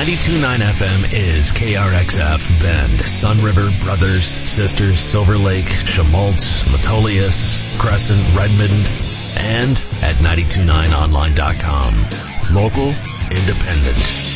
92.9 FM is KRXF Bend, Sunriver, Brothers, Sisters, Silver Lake, Chemult, Metolius, Crescent, Redmond, and at 929online.com. Local, independent.